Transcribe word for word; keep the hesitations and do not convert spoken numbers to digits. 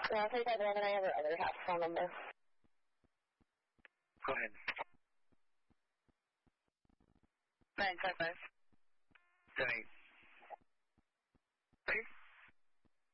No, I'll tell you that one, and I have her other half phone number. Go ahead. nine five five.